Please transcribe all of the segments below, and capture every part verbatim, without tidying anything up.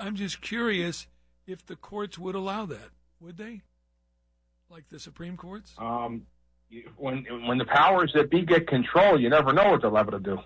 I'm just curious if the courts would allow that. Would they? Like the Supreme Courts? Um, when when the powers that be get control, you never know what they're liable to do.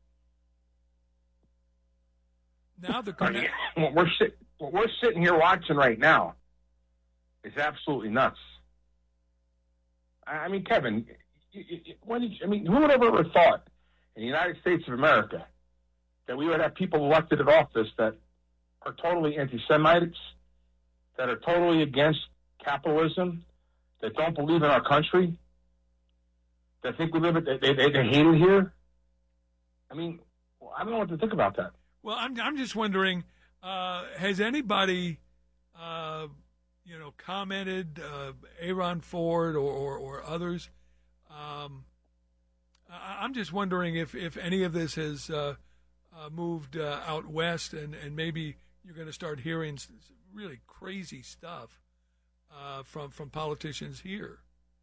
Now the I mean, what we're sit, what we're sitting here watching right now is absolutely nuts. I mean, Kevin, you, you, when did you, I mean, who would have ever thought in the United States of America that we would have people elected in office that are totally anti-Semites, that are totally against capitalism, that don't believe in our country, that think we live it, they, they, they hate it here? I mean, I don't know what to think about that. Well, I'm I'm just wondering, uh, has anybody, uh, you know, commented, uh, Aaron Ford or, or, or others? Um, I, I'm just wondering if, if any of this has uh, uh, moved uh, out west, and, and maybe you're going to start hearing really crazy stuff uh, from from politicians here.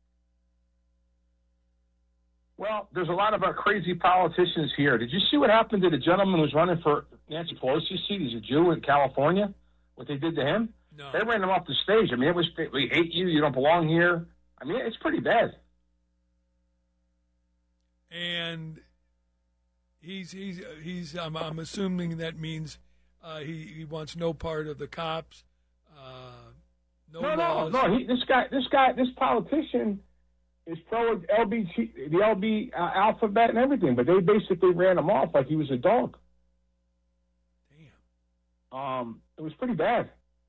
Well, there's a lot of our crazy politicians here. Did you see what happened to the gentleman who's running for Nancy Pelosi's seat? He's a Jew in California. What they did to him? No. They ran him off the stage. I mean, it was, we hate you. You don't belong here. I mean, it's pretty bad. And he's he's he's. I'm, I'm assuming that means uh, he he wants no part of the cops. Uh, no, no, laws. no, no. He, this guy, this guy, this politician is pro L B T, the L B uh, alphabet and everything, but they basically ran him off like he was a dog. Damn. Um, it was pretty bad.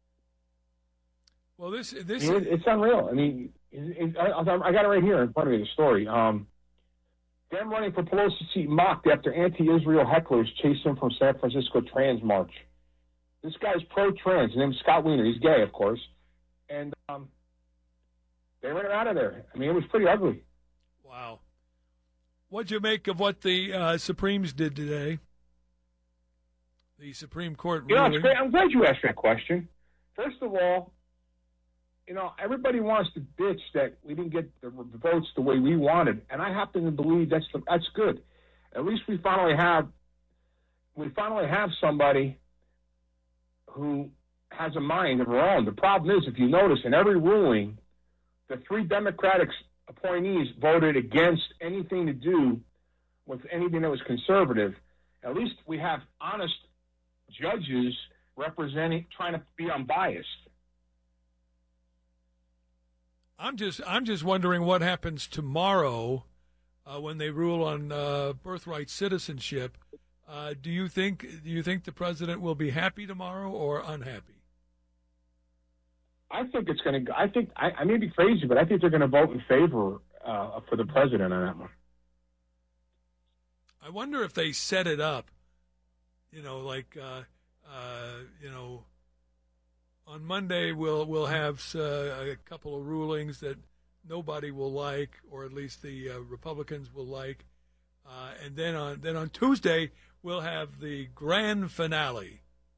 Well, this this I mean, it, it's unreal. I mean, it, it, I, I got it right here in front of me. The story. Um, them running for Pelosi's seat mocked after anti-Israel hecklers chased him from San Francisco Trans March. This guy's pro-trans. His name's Scott Wiener. He's gay, of course, and um, they ran him out of there. I mean, it was pretty ugly. Wow. What'd you make of what the uh, Supremes did today? The Supreme Court You know, ruling. it's great. I'm glad you asked that question. First of all, you know, everybody wants to bitch that we didn't get the votes the way we wanted, and I happen to believe that's the, that's good. At least we finally have we finally have somebody who has a mind of her own. The problem is, if you notice, in every ruling, the three Democratic appointees voted against anything to do with anything that was conservative. At least we have honest judges representing, trying to be unbiased. I'm just I'm just wondering what happens tomorrow uh, when they rule on uh, birthright citizenship. Uh, do you think do you think the president will be happy tomorrow or unhappy? I think it's going to. I think I, I may be crazy, but I think they're going to vote in favor uh, for the president on that one. I wonder if they set it up, you know, like uh, uh, you know, on Monday we'll we'll have uh, a couple of rulings that nobody will like, or at least the uh, Republicans will like, uh, and then on then on Tuesday we'll have the grand finale.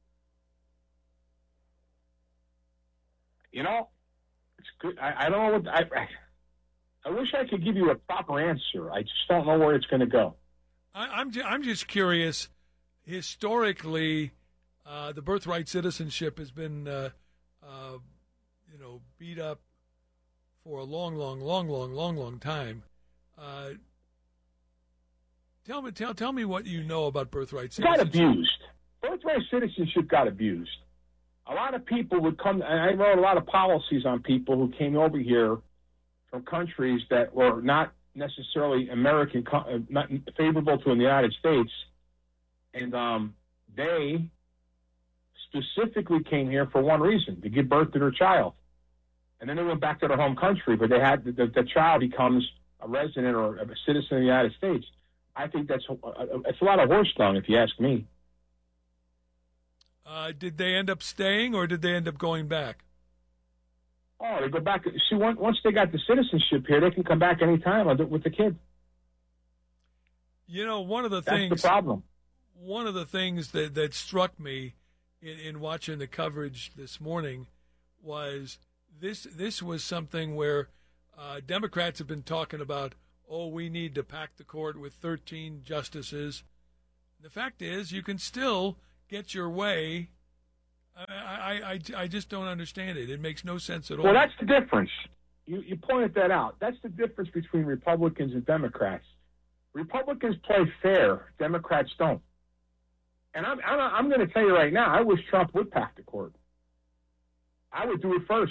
You know, it's good. I, I don't know what I, I. I wish I could give you a proper answer. I just don't know where it's going to go. I, I'm ju- I'm just curious. Historically, uh, the birthright citizenship has been, uh, uh, you know, beat up for a long, long, long, long, long, long time. Uh, tell me, tell tell me what you know about birthright citizenship. Got abused. Birthright citizenship got abused. A lot of people would come, and I wrote a lot of policies on people who came over here from countries that were not necessarily American, not favorable to in the United States, and um, they specifically came here for one reason: to give birth to their child, and then they went back to their home country. But they had the, the child becomes a resident or a citizen of the United States. I think that's it's a lot of horse dung, if you ask me. Uh, did they end up staying, or did they end up going back? Oh, they go back. See, once, once they got the citizenship here, they can come back anytime with the kid. You know, one of the That's things. the problem. One of the things that, that struck me in, in watching the coverage this morning was this. This was something where uh, Democrats have been talking about. Oh, we need to pack the court with thirteen justices. The fact is, you can still get your way. Uh, I, I just don't understand it. It makes no sense at all. Well, that's the difference. You, you pointed that out. That's the difference between Republicans and Democrats. Republicans play fair. Democrats don't. And I'm, I'm, I'm going to tell you right now, I wish Trump would pack the court. I would do it first.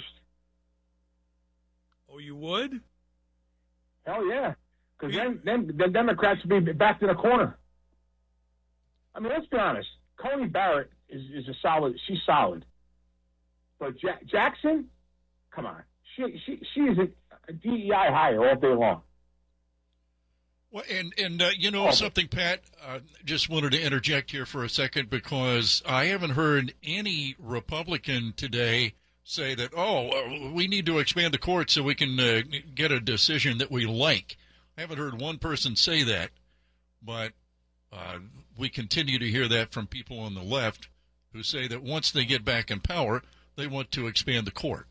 Oh, you would? Hell yeah. Because then, then the Democrats would be backed in a corner. I mean, let's be honest. Coney Barrett is, is a solid, she's solid. But ja- Jackson, come on. She she she is a, a D E I hire all day long. Well, and, and uh, you know oh. something, Pat? Uh, just wanted to interject here for a second because I haven't heard any Republican today say that, oh, we need to expand the court so we can uh, get a decision that we like. I haven't heard one person say that, but uh, we continue to hear that from people on the left who say that once they get back in power, they want to expand the court.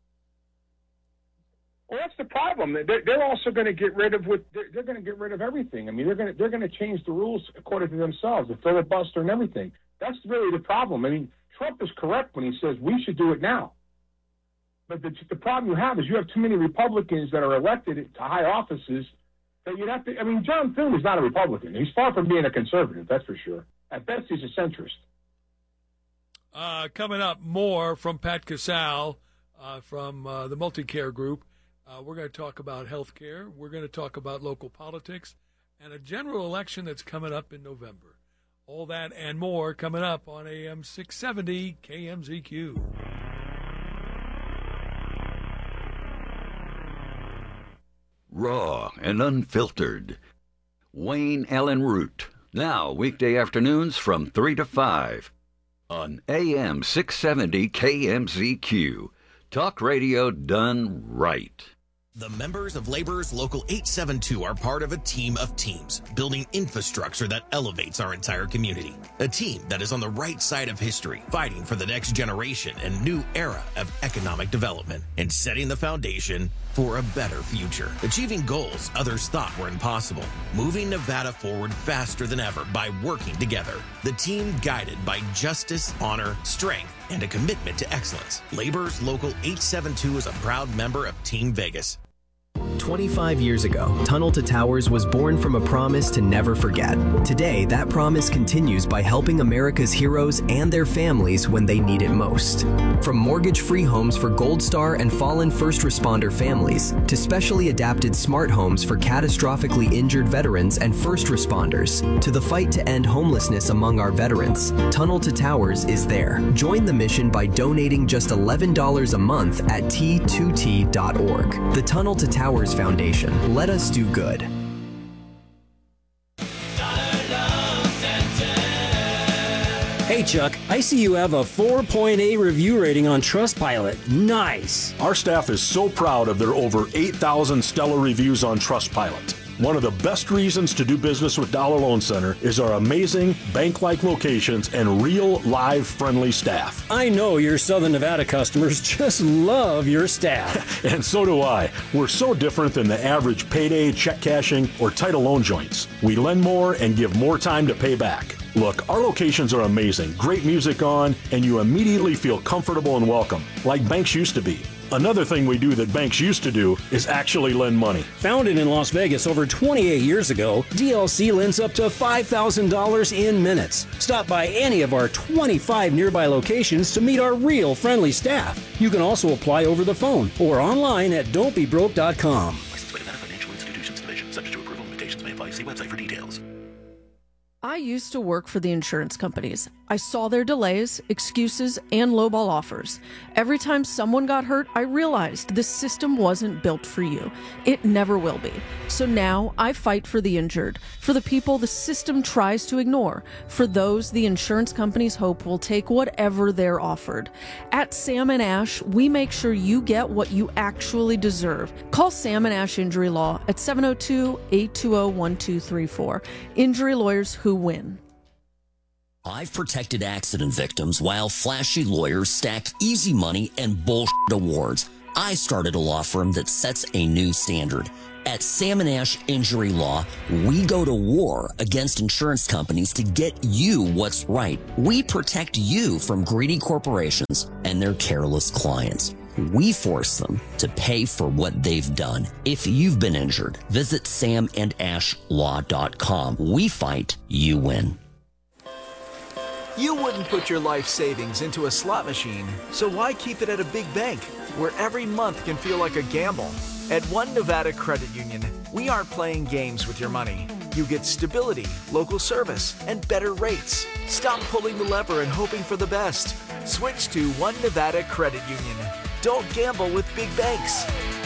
Well, that's the problem. They're, they're also going to get rid of what they're, they're going to get rid of everything. I mean, they're going to they're going to change the rules according to themselves, the filibuster and everything. That's really the problem. I mean, Trump is correct when he says we should do it now. But the, the problem you have is you have too many Republicans that are elected to high offices that you'd have to. I mean, John Thune is not a Republican. He's far from being a conservative, that's for sure. At best, he's a centrist. Uh, coming up, more from Pat Casale uh, from uh, the Multicare Group. Uh, we're going to talk about health care. We're going to talk about local politics and a general election that's coming up in November. All that and more coming up on A M six seventy K M Z Q. Raw and unfiltered. Wayne Allen Root. Now, weekday afternoons from three to five on A M six seventy K M Z Q. Talk radio done right. The members of Laborers Local eight seventy-two are part of a team of teams, building infrastructure that elevates our entire community. A team that is on the right side of history, fighting for the next generation and new era of economic development, and setting the foundation for a better future. Achieving goals others thought were impossible. Moving Nevada forward faster than ever by working together. The team guided by justice, honor, strength, and a commitment to excellence. Laborers Local eight seventy-two is a proud member of Team Vegas. twenty-five years ago, Tunnel to Towers was born from a promise to never forget. Today, that promise continues by helping America's heroes and their families when they need it most. From mortgage-free homes for Gold Star and fallen first responder families, to specially adapted smart homes for catastrophically injured veterans and first responders, to the fight to end homelessness among our veterans, Tunnel to Towers is there. Join the mission by donating just eleven dollars a month at T two T dot org. The Tunnel to Towers Foundation. Let us do good. Hey Chuck, I see you have a four point eight review rating on Trustpilot. Nice. Our staff is so proud of their over eight thousand stellar reviews on Trustpilot. One of the best reasons to do business with Dollar Loan Center is our amazing bank-like locations and real, live, friendly staff. I know your Southern Nevada customers just love your staff. And so do I. We're so different than the average payday, check cashing, or title loan joints. We lend more and give more time to pay back. Look, our locations are amazing, great music on, and you immediately feel comfortable and welcome, like banks used to be. Another thing we do that banks used to do is actually lend money. Founded in Las Vegas over twenty-eight years ago, D L C lends up to five thousand dollars in minutes. Stop by any of our twenty-five nearby locations to meet our real friendly staff. You can also apply over the phone or online at don't be broke dot com. Licensed by Nevada Financial Institutions Division. Subject to approval. Limitations may apply. See website for details. I used to work for the insurance companies. I saw their delays, excuses, and lowball offers. Every time someone got hurt, I realized this system wasn't built for you. It never will be. So now I fight for the injured, for the people the system tries to ignore, for those the insurance companies hope will take whatever they're offered. At Sam and Ash, we make sure you get what you actually deserve. Call Sam and Ash Injury Law at seven oh two, eight two zero, one two three four. Injury lawyers who win. I've protected accident victims while flashy lawyers stack easy money and bullshit awards. I started a law firm that sets a new standard. At Sam and Ash Injury Law, we go to war against insurance companies to get you what's right. We protect you from greedy corporations and and their careless clients. We force them to pay for what they've done. If you've been injured, visit sam and ash law dot com. We fight, you win. You wouldn't put your life savings into a slot machine, so why keep it at a big bank where every month can feel like a gamble? At One Nevada Credit Union, we aren't playing games with your money. You get stability, local service, and better rates. Stop pulling the lever and hoping for the best. Switch to One Nevada Credit Union. Don't gamble with big banks.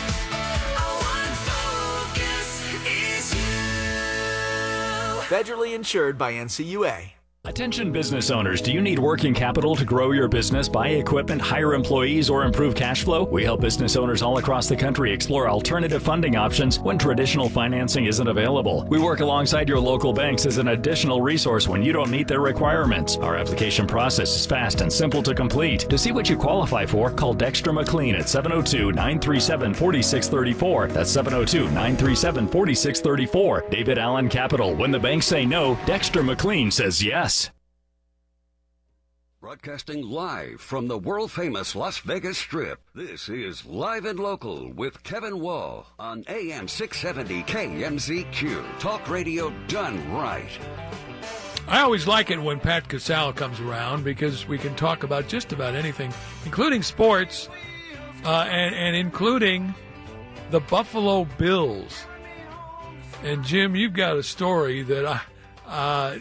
Federally insured by N C U A. Attention business owners, do you need working capital to grow your business, buy equipment, hire employees, or improve cash flow? We help business owners all across the country explore alternative funding options when traditional financing isn't available. We work alongside your local banks as an additional resource when you don't meet their requirements. Our application process is fast and simple to complete. To see what you qualify for, call Dexter McLean at seven oh two, nine three seven, four six three four. That's seven oh two, nine three seven, four six three four. David Allen Capital. When the banks say no, Dexter McLean says yes. Broadcasting live from the world-famous Las Vegas Strip, this is Live and Local with Kevin Wall on A M six seventy K M Z Q. Talk radio done right. I always like it when Pat Casale comes around because we can talk about just about anything, including sports, uh, and, and including the Buffalo Bills. And, Jim, you've got a story that I... Uh,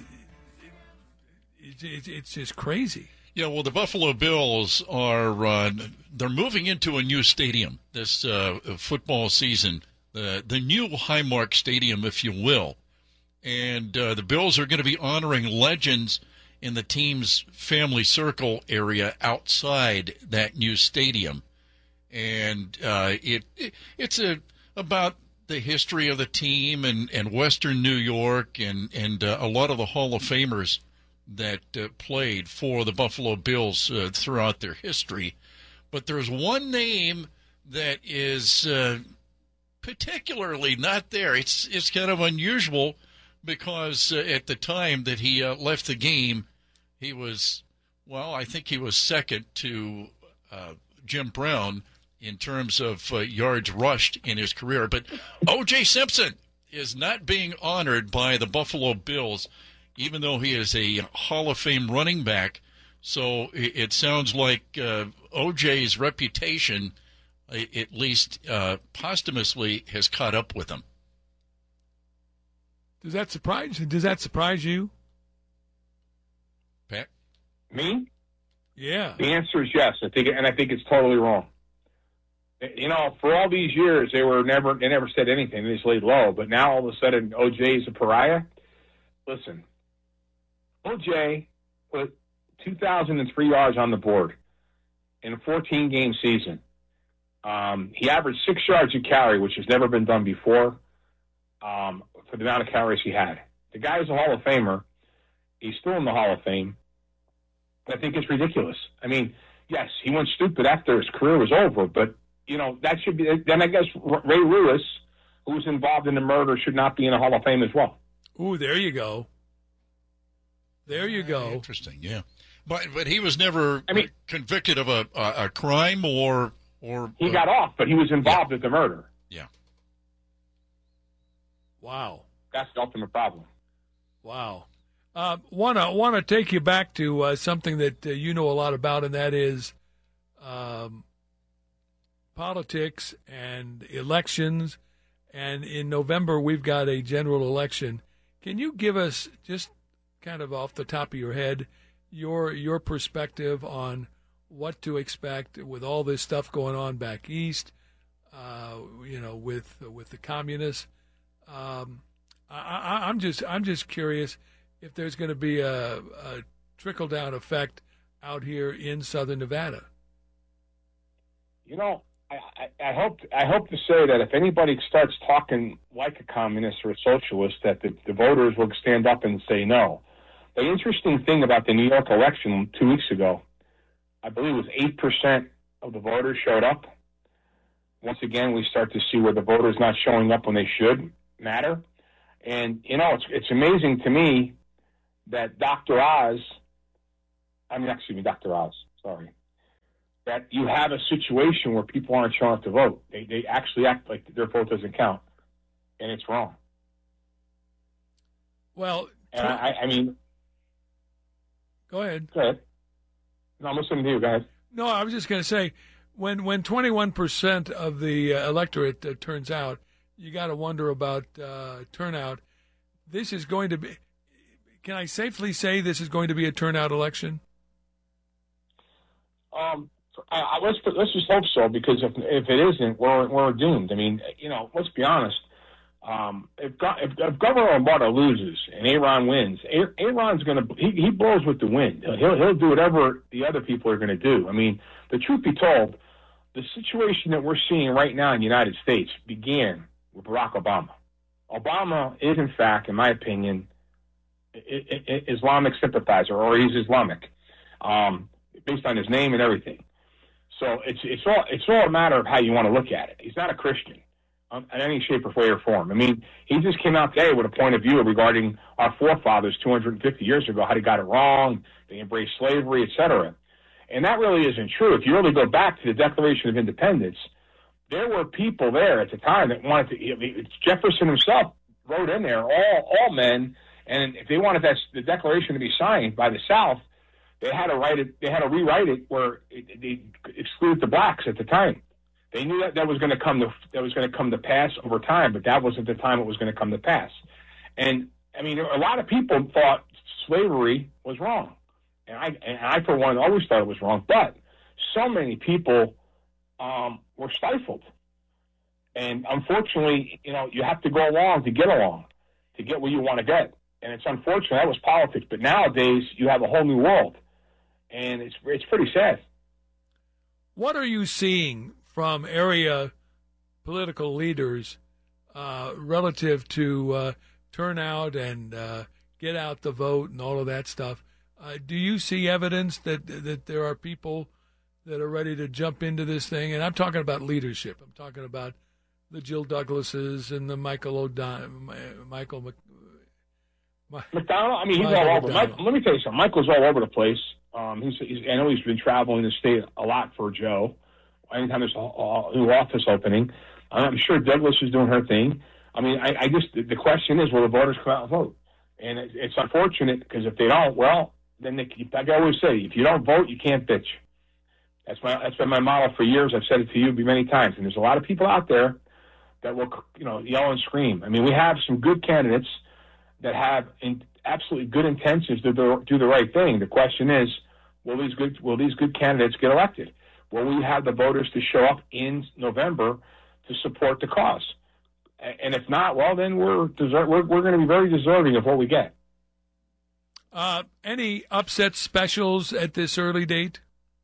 It's, it's just crazy. Yeah, well, the Buffalo Bills are uh, they're moving into a new stadium this uh, football season, the the new Highmark Stadium, if you will. And uh, the Bills are going to be honoring legends in the team's family circle area outside that new stadium. And uh, it, it it's a about the history of the team and, and Western New York and, and uh, a lot of the Hall of Famers that uh, played for the Buffalo Bills uh, throughout their history. But there's one name that is uh, particularly not there. It's it's kind of unusual because uh, at the time that he uh, left the game, he was, well, I think he was second to uh, Jim Brown in terms of uh, yards rushed in his career. But O J Simpson is not being honored by the Buffalo Bills, even though he is a Hall of Fame running back. So it sounds like uh, O J's reputation, at least uh, posthumously, has caught up with him. Does that surprise? Does that surprise you, Pat? Me? Yeah. The answer is yes. I think, and I think it's totally wrong. You know, for all these years, they were never they never said anything. They just laid low. But now all of a sudden, O J is a pariah. Listen, O J put two thousand three yards on the board in a fourteen-game season. Um, he averaged six yards a carry, which has never been done before, um, for the amount of carries he had. The guy is a Hall of Famer. He's still in the Hall of Fame. I think it's ridiculous. I mean, yes, he went stupid after his career was over, but, you know, that should be – then I guess Ray Lewis, who was involved in the murder, should not be in the Hall of Fame as well. Ooh, there you go. There you go. Interesting, yeah. But but he was never I mean, convicted of a, a, a crime or or he uh, got off, but he was involved yeah. with the murder. Yeah. Wow. That's the ultimate problem. Wow. Uh, wanna wanna take you back to uh, something that uh, you know a lot about, and that is um, politics and elections. And in November, we've got a general election. Can you give us, just kind of off the top of your head, your your perspective on what to expect with all this stuff going on back east, uh, you know, with with the communists? Um, I, I, I'm just I'm just curious if there's going to be a, a trickle down effect out here in Southern Nevada. You know, I, I, I hope I hope to say that if anybody starts talking like a communist or a socialist, that the, the voters will stand up and say no. The interesting thing about the New York election two weeks ago, I believe it was eight percent of the voters showed up. Once again, we start to see where the voters not showing up when they should matter. And, you know, it's it's amazing to me that Doctor Oz, I mean, excuse me, Doctor Oz, sorry, that you have a situation where people aren't showing up to vote. They they actually act like their vote doesn't count, and it's wrong. Well, and I, I mean, go ahead. Go ahead. No, I'm listening to you, guys. No, I was just going to say, when when twenty-one percent of the uh, electorate uh, turns out, you got to wonder about uh, turnout. This is going to be. Can I safely say this is going to be a turnout election? Um, I, I, let's let's just hope so, because if if it isn't, we're we're doomed. I mean, you know, let's be honest. Um, if, if, if Governor Lombardo loses and Aaron wins, Aaron's going to he, he blows with the wind. He'll he'll do whatever the other people are going to do. I mean, the truth be told, the situation that we're seeing right now in the United States began with Barack Obama. Obama is, in fact, in my opinion, Islamic sympathizer, or he's Islamic, um, based on his name and everything. So it's it's all it's all a matter of how you want to look at it. He's not a Christian um, in any shape or way or form. I mean, he just came out today with a point of view regarding our forefathers two hundred fifty years ago, how they got it wrong, they embraced slavery, et cetera. And that really isn't true. If you really go back to the Declaration of Independence, there were people there at the time that wanted to. Jefferson himself wrote in there, all all men. And if they wanted that the Declaration to be signed by the South, they had to write it. They had to rewrite it where it, they excluded the blacks at the time. They knew that that was going to come to that was going to come to pass over time, but that wasn't the time it was going to come to pass. And I mean, a lot of people thought slavery was wrong, and I and I for one always thought it was wrong. But so many people um, were stifled, and unfortunately, you know, you have to go along to get along, to get where you want to get. And it's unfortunate, that was politics. But nowadays, you have a whole new world. And it's it's pretty sad. What are you seeing from area political leaders uh, relative to uh, turnout and uh, get out the vote and all of that stuff? Uh, do you see evidence that that there are people that are ready to jump into this thing? And I'm talking about leadership. I'm talking about the Jill Douglases and the Michael O'Donnell, Michael Mc, My, McDonald, I mean, he's Michael all over. Mike, let me tell you something. Michael's all over the place. Um, he's, he's, I know he's been traveling the state a lot for Joe. Anytime there's a, a new office opening, I'm sure Douglas is doing her thing. I mean, I, I just the question is, will the voters come out and vote? And it, it's unfortunate because if they don't, well, then they, like I always say, if you don't vote, you can't bitch. That's my that's been my motto for years. I've said it to you many times. And there's a lot of people out there that will, you know, yell and scream. I mean, we have some good candidates that have in, absolutely good intentions to do, do the right thing. The question is, will these good will these good candidates get elected? Will we have the voters to show up in November to support the cause? And if not, well, then we're deser- we're, we're going to be very deserving of what we get. Uh, any upset specials at this early date?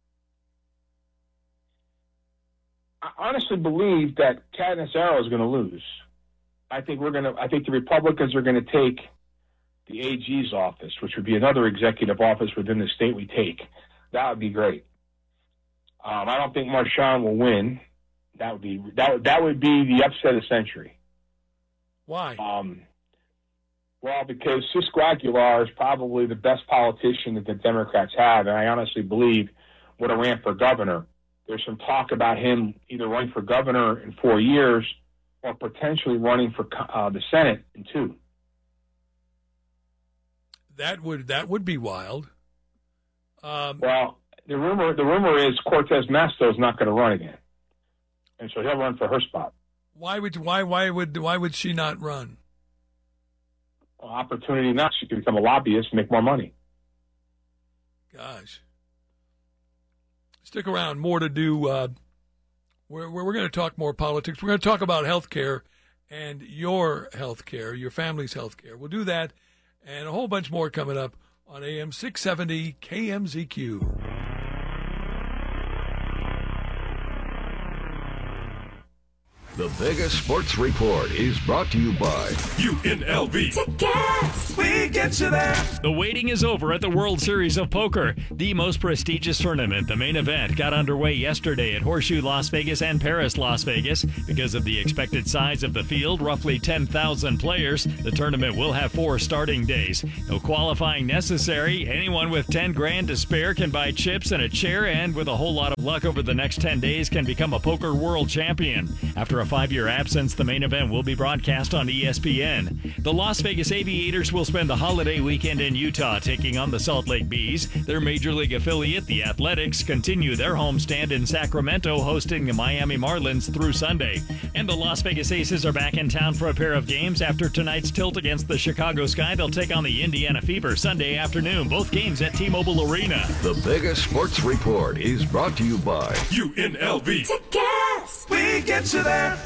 I honestly believe that Catanzaro is going to lose. I think we're going to. I think the Republicans are going to take the A G's office, which would be another executive office within the state we take. That would be great. Um, I don't think Marshawn will win. That would be that. Would, that would be the upset of the century. Why? Um, well, because Cisco Aguilar is probably the best politician that the Democrats have, and I honestly believe would have ran for governor. There's some talk about him either running for governor in four years or potentially running for uh, the Senate in two. That would that would be wild. Um, well, the rumor the rumor is Cortez Masto is not going to run again, and so he'll run for her spot. Why would why why would why would she not run? Well, opportunity not. She could become a lobbyist and make more money. Gosh. Stick around. More to do. Uh, we're we're, we're going to talk more politics. We're going to talk about health care and your health care, your family's health care. We'll do that and a whole bunch more coming up on A M six seventy K M Z Q. The Vegas Sports Report is brought to you by U N L V. Tickets! We get you there. The waiting is over at the World Series of Poker, the most prestigious tournament. The main event got underway yesterday at Horseshoe Las Vegas and Paris Las Vegas. Because of the expected size of the field, roughly ten thousand players, the tournament will have four starting days. No qualifying necessary. Anyone with ten grand to spare can buy chips and a chair, and with a whole lot of luck over the next ten days can become a poker world champion. After a five-year absence, the main event will be broadcast on E S P N. The Las Vegas Aviators will spend the holiday weekend in Utah taking on the Salt Lake Bees. Their Major League affiliate, the Athletics, continue their homestand in Sacramento, hosting the Miami Marlins through Sunday. And the Las Vegas Aces are back in town for a pair of games. After tonight's tilt against the Chicago Sky, they'll take on the Indiana Fever Sunday afternoon. Both games at T-Mobile Arena. The Vegas Sports Report is brought to you by U N L V. Tickets! We get you there.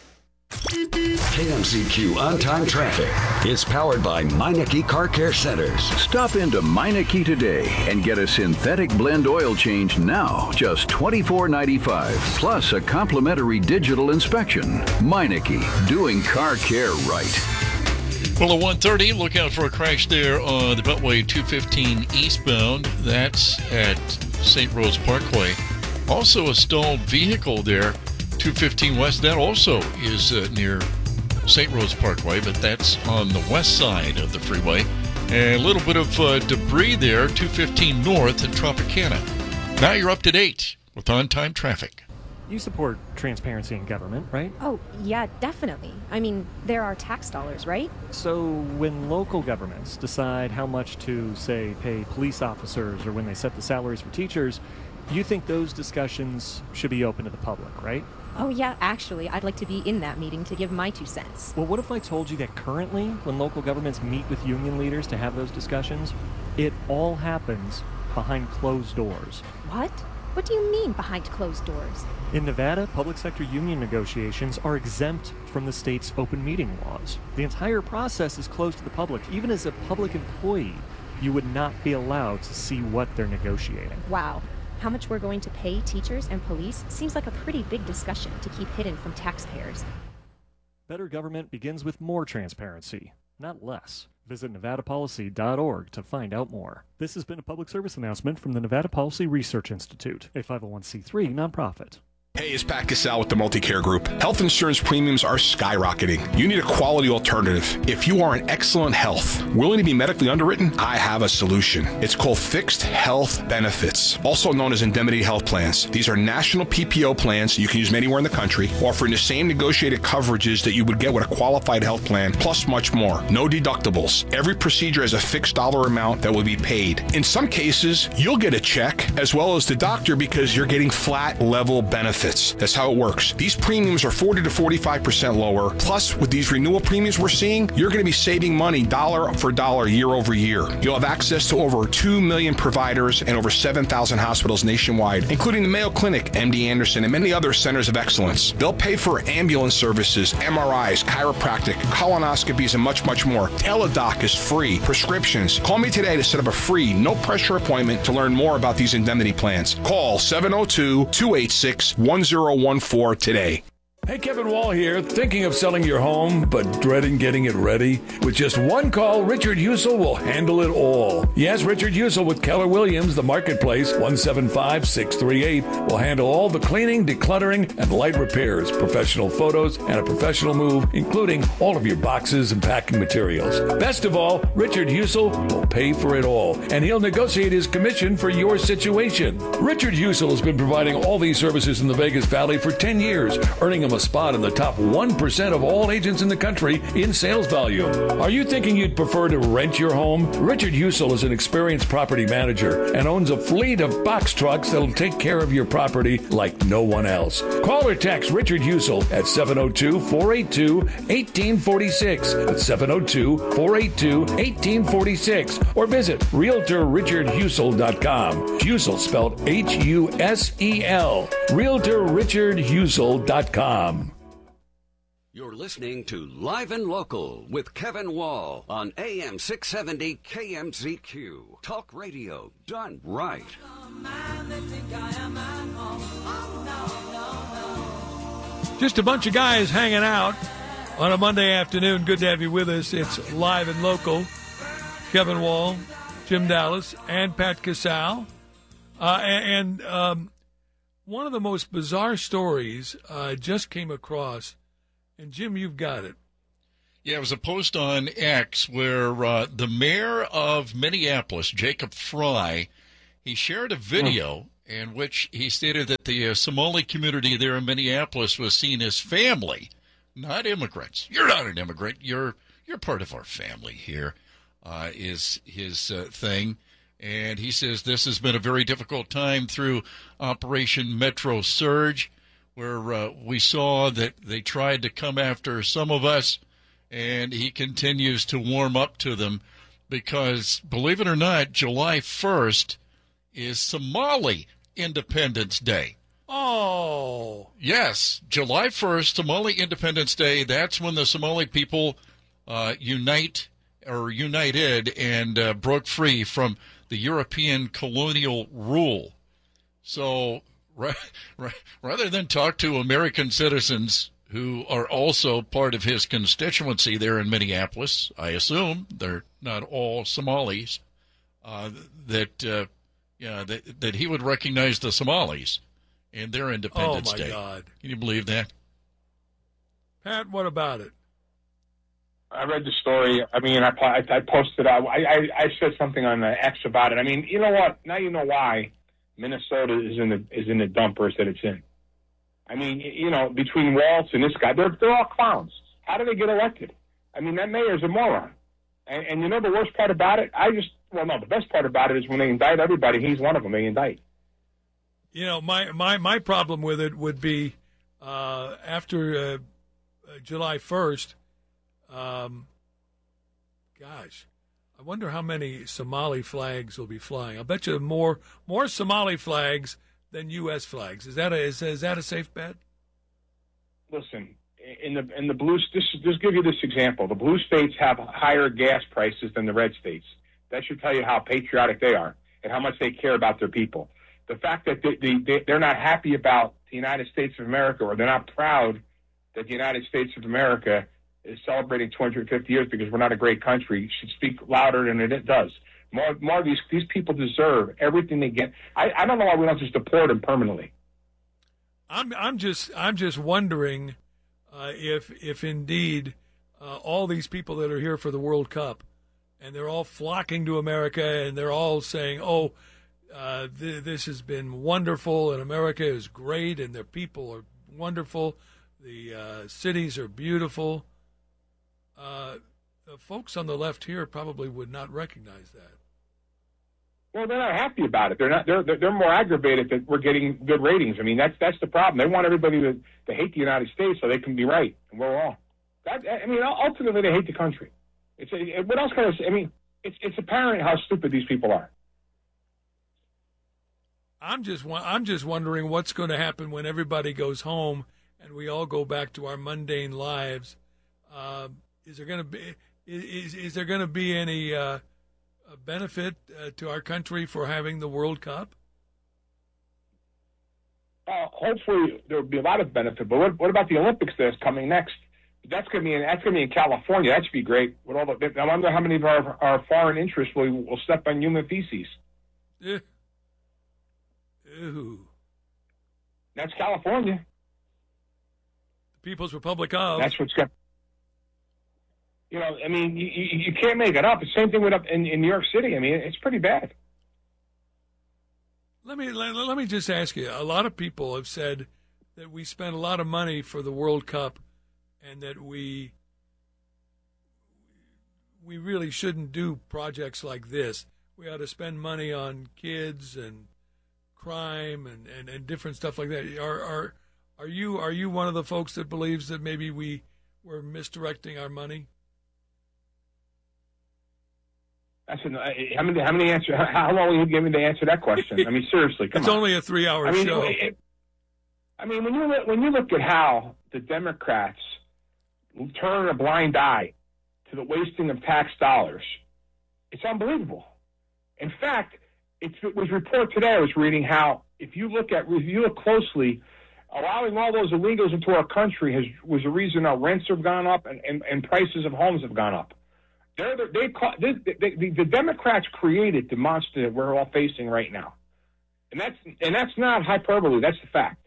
K M Z Q On-Time Traffic is powered by Meineke Car Care Centers. Stop into Meineke today and get a synthetic blend oil change now, just twenty-four ninety-five, plus a complimentary digital inspection. Meineke, doing car care right. Well, at one thirty, look out for a crash there on the Beltway two fifteen eastbound. That's at Saint Rose Parkway. Also a stalled vehicle there, two fifteen west. That also is uh, near Saint Rose Parkway, but that's on the west side of the freeway. And a little bit of uh, debris there, two fifteen north at Tropicana. Now you're up to date with on-time traffic. You support transparency in government, right? Oh, yeah, definitely. I mean, there are tax dollars, right? So when local governments decide how much to, say, pay police officers or when they set the salaries for teachers, you think those discussions should be open to the public, right? Oh, yeah, actually, I'd like to be in that meeting to give my two cents. Well, what if I told you that currently, when local governments meet with union leaders to have those discussions, it all happens behind closed doors? What? What do you mean behind closed doors? In Nevada, public sector union negotiations are exempt from the state's open meeting laws. The entire process is closed to the public. Even as a public employee, you would not be allowed to see what they're negotiating. Wow. How much we're going to pay teachers and police seems like a pretty big discussion to keep hidden from taxpayers. Better government begins with more transparency, not less. Visit nevada policy dot org to find out more. This has been a public service announcement from the Nevada Policy Research Institute, a five oh one c three nonprofit. Hey, it's Pat Cassell with the Multicare Group. Health insurance premiums are skyrocketing. You need a quality alternative. If you are in excellent health, willing to be medically underwritten, I have a solution. It's called Fixed Health Benefits, also known as indemnity health plans. These are national P P O plans you can use anywhere in the country, offering the same negotiated coverages that you would get with a qualified health plan, plus much more. No deductibles. Every procedure has a fixed dollar amount that will be paid. In some cases, you'll get a check as well as the doctor because you're getting flat level benefits. That's how it works. These premiums are forty to forty-five percent lower. Plus, with these renewal premiums we're seeing, you're going to be saving money dollar for dollar year over year. You'll have access to over two million providers and over seven thousand hospitals nationwide, including the Mayo Clinic, M D Anderson, and many other centers of excellence. They'll pay for ambulance services, M R Is, chiropractic, colonoscopies, and much, much more. Teledoc is free. Prescriptions. Call me today to set up a free, no-pressure appointment to learn more about these indemnity plans. Call seven oh two, two eight six, one oh one four today. Hey, Kevin Wall here. Thinking of selling your home, but dreading getting it ready? With just one call, Richard Husel will handle it all. Yes, Richard Husel with Keller Williams, the marketplace, one seven five, six three eight, will handle all the cleaning, decluttering, and light repairs, professional photos, and a professional move, including all of your boxes and packing materials. Best of all, Richard Husel will pay for it all, and he'll negotiate his commission for your situation. Richard Husel has been providing all these services in the Vegas Valley for ten years, earning him a spot in the top one percent of all agents in the country in sales volume. Are you thinking you'd prefer to rent your home? Richard Husel is an experienced property manager and owns a fleet of box trucks that'll take care of your property like no one else. Call or text Richard Husel at seven oh two, four eight two, one eight four six. That's seven oh two, four eight two, one eight four six. Or visit realtor richard husel dot com. Husel spelled H U S E L. realtor richard husel dot com. You're listening to Live and Local with Kevin Wall on A M six seventy K M Z Q. Talk radio done right. Just a bunch of guys hanging out on a Monday afternoon. Good to have you with us. It's live and local. Kevin Wall, Jim Dallas, and Pat Casal. Uh, and and um, one of the most bizarre stories I uh, just came across, and Jim, you've got it. Yeah, it was a post on X where uh, the mayor of Minneapolis, Jacob Fry, he shared a video in which he stated that the uh, Somali community there in Minneapolis was seen as family, not immigrants. You're not an immigrant. You're you're part of our family here, uh, is his uh, thing. And he says this has been a very difficult time through Operation Metro Surge, where uh, we saw that they tried to come after some of us, and he continues to warm up to them because, believe it or not, July first is Somali Independence Day. Oh. Yes, July first, Somali Independence Day. That's when the Somali people uh, unite or united and uh, broke free from the European colonial rule. So ra- ra- rather than talk to American citizens who are also part of his constituency there in Minneapolis, I assume they're not all Somalis, uh, that, uh, yeah, that, that he would recognize the Somalis and their Independence Day. Day. Oh, my God. Can you believe that? Pat, what about it? I read the story. I mean, I, I, I posted, I, I, I said something on the X about it. I mean, you know what? Now you know why Minnesota is in the is in the dumpers that it's in. I mean, you know, between Waltz and this guy, they're they're all clowns. How do they get elected? I mean, that mayor's a moron. And, and you know the worst part about it? I just, well, no, the best part about it is when they indict everybody, he's one of them. They indict. You know, my my, my problem with it would be uh, after uh, July first. Um, gosh, I wonder how many Somali flags will be flying. I bet you more more Somali flags than U S flags. Is that a is, is that a safe bet? Listen, in the in the blue, just just give you this example. The blue states have higher gas prices than the red states. That should tell you how patriotic they are and how much they care about their people. The fact that they, they they're not happy about the United States of America, or they're not proud that the United States of America is celebrating two hundred fifty years because we're not a great country, should speak louder than it does. More, more of these these people deserve everything they get. I, I don't know why we don't just deport them permanently. I'm I'm just I'm just wondering uh, if if indeed uh, all these people that are here for the World Cup, and they're all flocking to America, and they're all saying, "Oh, uh, th- this has been wonderful, and America is great, and their people are wonderful, the uh, cities are beautiful." Uh, the folks on the left here probably would not recognize that. Well, they're not happy about it. They're not. They're they're more aggravated that we're getting good ratings. I mean, that's that's the problem. They want everybody to, to hate the United States so they can be right and we're wrong. That, I mean, ultimately they hate the country. It's a, what else can I say? I mean, it's it's apparent how stupid these people are. I'm just I'm just wondering what's going to happen when everybody goes home and we all go back to our mundane lives. Uh, is there going to be is is there going to be any uh, benefit uh, to our country for having the World Cup? Uh, hopefully there will be a lot of benefit. But what, what about the Olympics that's coming next? That's going to be in, that's going to be in California. That should be great. With all the, I wonder how many of our, our foreign interests will, will step on human feces. Yeah. Ew. That's California. The People's Republic of. That's what's got. You know, I mean, you, you, you can't make it up. The same thing with up in, in New York City. I mean, it's pretty bad. Let me let, let me just ask you. A lot of people have said that we spend a lot of money for the World Cup, and that we we really shouldn't do projects like this. We ought to spend money on kids and crime and, and, and different stuff like that. Are are are you are you one of the folks that believes that maybe we were misdirecting our money? That's an, how many how many answer how long will you give me to answer that question? I mean, seriously, come it's on. It's only a three-hour I mean, show. It, it, I mean, when you look, when you look at how the Democrats turn a blind eye to the wasting of tax dollars, it's unbelievable. In fact, it was reported today. I was reading how if you look at if you look closely allowing all those illegals into our country has was the reason our rents have gone up and, and, and prices of homes have gone up. They're, the, they, call, they, they, the, the Democrats created the monster that we're all facing right now. And that's and that's not hyperbole. That's the fact.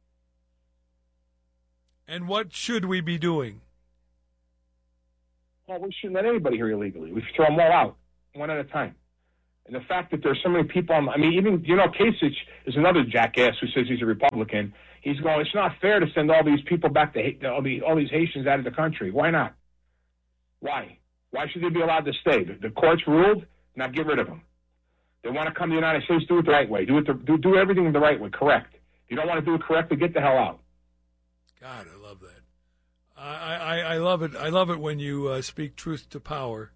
And what should we be doing? Well, we shouldn't let anybody here illegally. We should throw them all out, one at a time. And the fact that there's so many people, on, I mean, even, you know, Kasich is another jackass who says he's a Republican. He's going, it's not fair to send all these people back to, all, the, all these Haitians out of the country. Why not? Why? Why should they be allowed to stay? The, the courts ruled, now get rid of them. They want to come to the United States, do it the right way. Do it the, do, do everything the right way, correct. If you don't want to do it correctly, get the hell out. God, I love that. I, I, I love it. I love it when you uh, speak truth to power.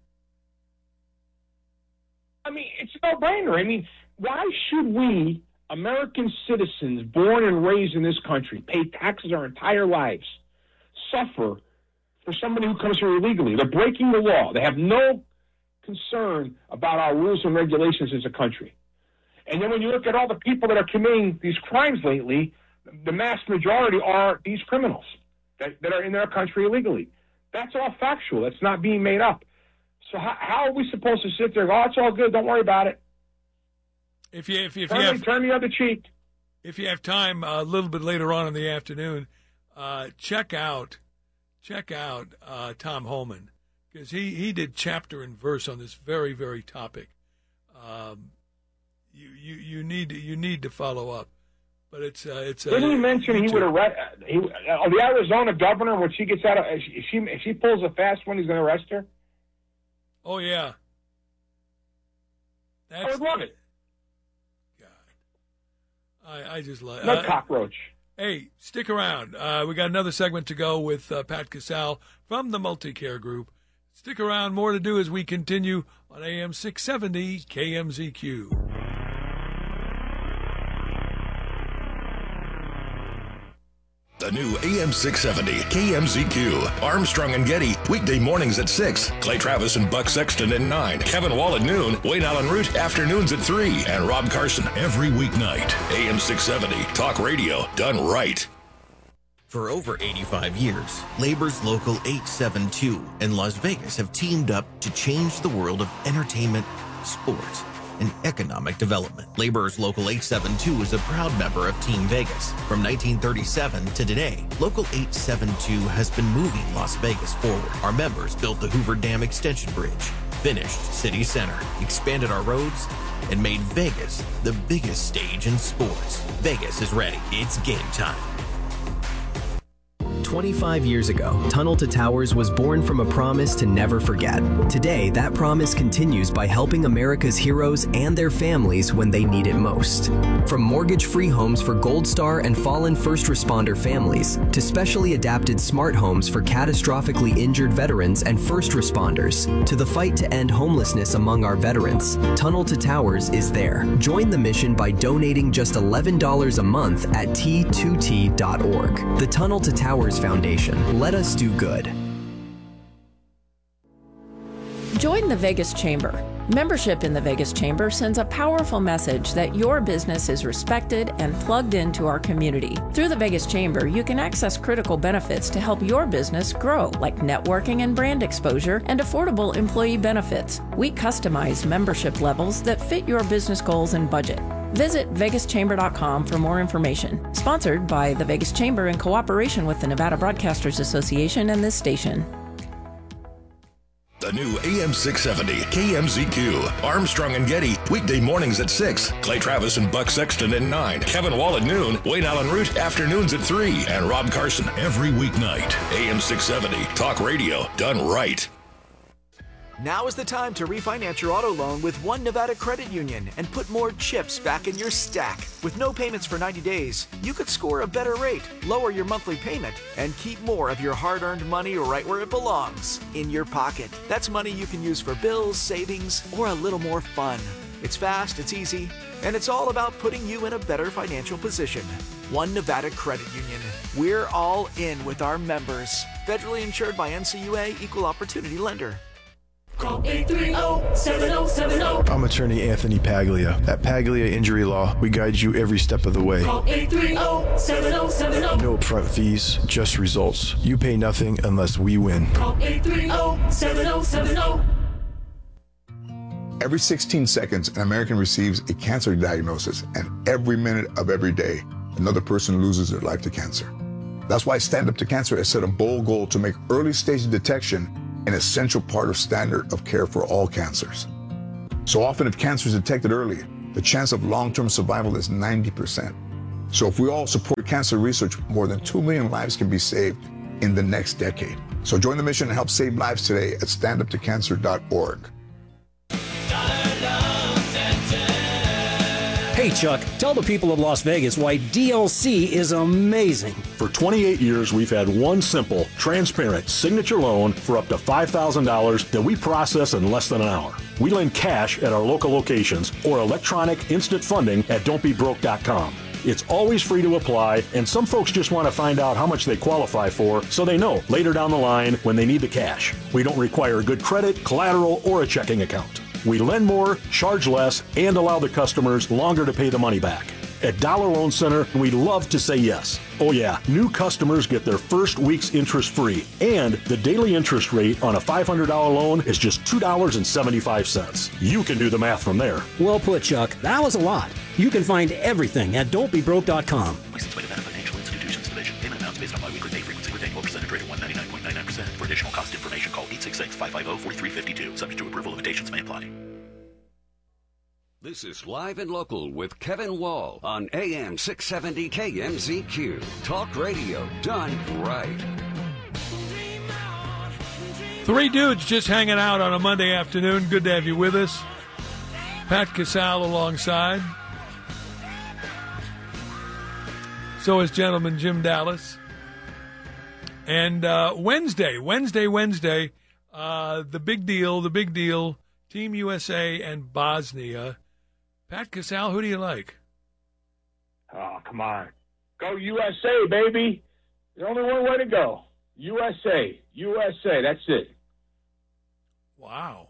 I mean, it's a no-brainer. I mean, why should we, American citizens born and raised in this country, pay taxes our entire lives, suffer for somebody who comes here illegally? They're breaking the law. They have no concern about our rules and regulations as a country. And then when you look at all the people that are committing these crimes lately, the mass majority are these criminals that, that are in their country illegally. That's all factual. That's not being made up. So how, how are we supposed to sit there and go, oh, it's all good, don't worry about it? If you, if, if turn, you have, turn the other cheek. If you have time uh, a little bit later on in the afternoon, uh, check out check out uh, Tom Homan, because he, he did chapter and verse on this very, very topic. Um, you, you you need to, you need to follow up. But it's uh, it's. Didn't uh, he mention he would arrest he, uh, the Arizona governor when she gets out of if she if she pulls a fast one, he's going to arrest her? Oh yeah. That's, I would love it. God, I I just love. No uh, cockroach. Hey, stick around. Uh, we got another segment to go with uh, Pat Casale from the Multicare Group. Stick around. More to do as we continue on A M six seventy K M Z Q. The new A M six seventy K M Z Q. Armstrong and Getty, weekday mornings at six. Clay Travis and Buck Sexton at nine. Kevin Wall at noon. Wayne Allen Root, afternoons at three. And Rob Carson every weeknight. A M six seventy, talk radio done right. For over eighty-five years, Labor's Local eight seven two in Las Vegas have teamed up to change the world of entertainment, sports, and economic development. Labor's Local eight seven two is a proud member of Team Vegas. From nineteen thirty-seven to today, Local eight seven two has been moving Las Vegas forward. Our members built the Hoover Dam Extension Bridge, finished City Center, expanded our roads, and made Vegas the biggest stage in sports. Vegas is ready. It's game time. twenty-five years ago, Tunnel to Towers was born from a promise to never forget. Today, that promise continues by helping America's heroes and their families when they need it most. From mortgage-free homes for Gold Star and fallen first responder families, to specially adapted smart homes for catastrophically injured veterans and first responders, to the fight to end homelessness among our veterans, Tunnel to Towers is there. Join the mission by donating just eleven dollars a month at T two T dot org. The Tunnel to Towers Foundation. Let us do good. Join the Vegas Chamber. Membership in the Vegas Chamber sends a powerful message that your business is respected and plugged into our community. Through the Vegas Chamber, you can access critical benefits to help your business grow, like networking and brand exposure and affordable employee benefits. We customize membership levels that fit your business goals and budget. Visit vegas chamber dot com for more information. Sponsored by the Vegas Chamber in cooperation with the Nevada Broadcasters Association and this station. The new A M six seventy K M Z Q. Armstrong and Getty, weekday mornings at six. Clay Travis and Buck Sexton at nine. Kevin Wall at noon. Wayne Allen Root, afternoons at three. And Rob Carson every weeknight. A M six seventy, talk radio done right. Now is the time to refinance your auto loan with One Nevada Credit Union and put more chips back in your stack. With no payments for ninety days, you could score a better rate, lower your monthly payment, and keep more of your hard-earned money right where it belongs, in your pocket. That's money you can use for bills, savings, or a little more fun. It's fast, it's easy, and it's all about putting you in a better financial position. One Nevada Credit Union. We're all in with our members. Federally insured by N C U A, Equal Opportunity Lender. Call eight three zero, seven zero seven zero. I'm attorney Anthony Paglia. At Paglia Injury Law, we guide you every step of the way. Call eight three zero, seven zero seven zero. No upfront fees, just results. You pay nothing unless we win. Call eight three zero, seven zero seven zero. Every sixteen seconds, an American receives a cancer diagnosis, and every minute of every day, another person loses their life to cancer. That's why Stand Up to Cancer has set a bold goal to make early stage detection an essential part of standard of care for all cancers. So often, if cancer is detected early, the chance of long-term survival is ninety percent. So if we all support cancer research, more than two million lives can be saved in the next decade. So join the mission and help save lives today at stand up to cancer dot org. Hey, Chuck, tell the people of Las Vegas why D L C is amazing. For twenty-eight years, we've had one simple, transparent signature loan for up to five thousand dollars that we process in less than an hour. We lend cash at our local locations or electronic instant funding at don't be broke dot com. It's always free to apply, and some folks just want to find out how much they qualify for so they know later down the line when they need the cash. We don't require good credit, collateral, or a checking account. We lend more, charge less, and allow the customers longer to pay the money back. At Dollar Loan Center, we love to say yes. Oh yeah, new customers get their first week's interest free, and the daily interest rate on a five hundred dollars loan is just two dollars and seventy-five cents. You can do the math from there. Well put, Chuck. That was a lot. You can find everything at don't be broke dot com. Licensed by Nevada Financial Institutions Division. Payment amounts based on biweekly pay frequency with annual percentage rate of one ninety-nine point nine nine percent. For additional cost information, call eight six six, five five zero, four three five two. Subject to approval, limitations may apply. This is Live and Local with Kevin Wall on A M six seventy K M Z Q. Talk radio done right. Three dudes just hanging out on a Monday afternoon. Good to have you with us. Pat Casale alongside. So is gentleman Jim Dallas. And uh, Wednesday, Wednesday, Wednesday, uh, the big deal, the big deal, Team U S A and Bosnia. Pat Casale, who do you like? Oh, come on. Go U S A, baby. There's only one way to go. U S A. U S A. That's it. Wow.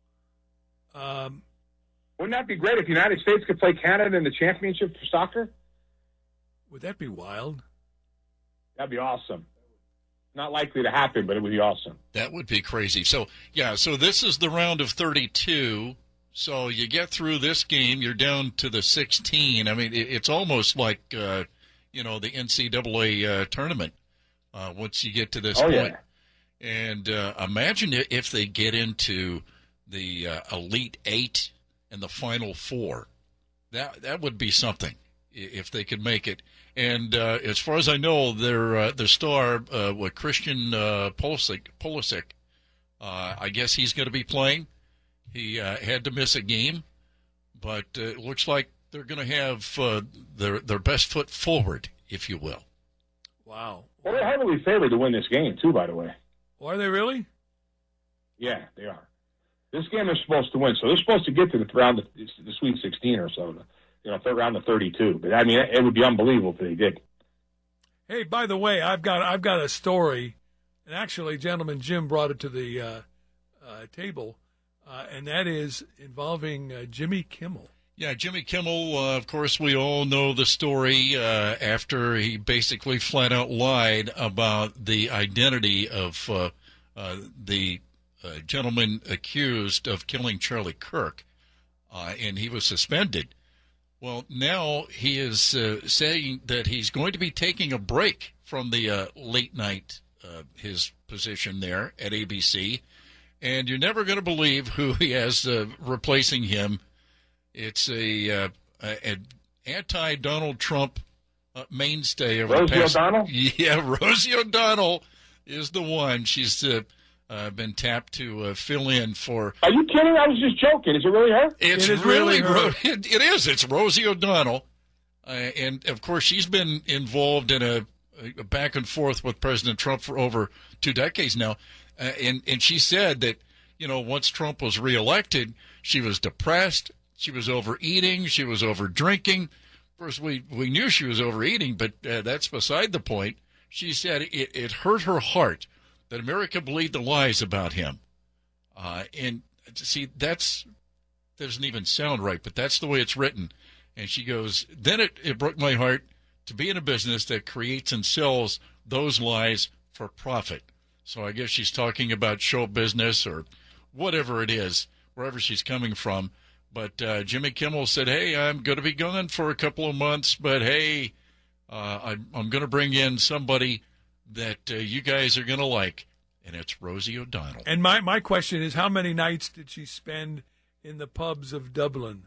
Um, Wouldn't that be great if the United States could play Canada in the championship for soccer? Would that be wild? That'd be awesome. Not likely to happen, but it would be awesome. That would be crazy. So, yeah, so this is the round of thirty-two. So you get through this game, you're down to the sixteen. I mean, it, it's almost like, uh, you know, the N C double A uh, tournament uh, once you get to this oh, point. Yeah. And uh, imagine if they get into the uh, Elite Eight and the Final Four. That that would be something if they could make it. And uh, as far as I know, their uh, their star, uh, with Christian uh, Pulisic, Pulisic uh, I guess he's going to be playing. He uh, had to miss a game, but uh, it looks like they're going to have uh, their their best foot forward, if you will. Wow. Well, they're heavily favored to win this game, too, by the way. Are they really? Yeah, they are. This game they're supposed to win, so they're supposed to get to the round, of, the Sweet sixteen or so, you know, third round of thirty-two. But I mean, it would be unbelievable if they did. Hey, by the way, I've got I've got a story, and actually, gentleman Jim brought it to the uh, uh, table, uh, and that is involving uh, Jimmy Kimmel. Yeah, Jimmy Kimmel, uh, of course, we all know the story uh, after he basically flat out lied about the identity of uh, uh, the uh, gentleman accused of killing Charlie Kirk, uh, and he was suspended. Well, now he is uh, saying that he's going to be taking a break from the uh, late night, uh, his position there at A B C, and you're never going to believe who he has uh, replacing him. It's a, uh, an anti-Donald Trump uh, mainstay of Rosie the past. O'Donnell? Yeah, Rosie O'Donnell is the one. She's uh, uh, been tapped to uh, fill in for. Are you kidding? I was just joking. Is it really her? It's It is really, really her. Ro- it, it is. It's Rosie O'Donnell, uh, and of course she's been involved in a, a back and forth with President Trump for over two decades now, uh, and and she said that, you know, once Trump was reelected, she was depressed. She was overeating. She was over drinking. Of course, we, we knew she was overeating, but uh, that's beside the point. She said it, it hurt her heart that America believed the lies about him. Uh, and see, that's doesn't even sound right, but that's the way it's written. And she goes, then it, it broke my heart to be in a business that creates and sells those lies for profit. So I guess she's talking about show business or whatever it is, wherever she's coming from. But uh, Jimmy Kimmel said, hey, I'm going to be gone for a couple of months, but hey, uh, I'm, I'm going to bring in somebody that uh, you guys are going to like, and it's Rosie O'Donnell. And my, my question is, how many nights did she spend in the pubs of Dublin?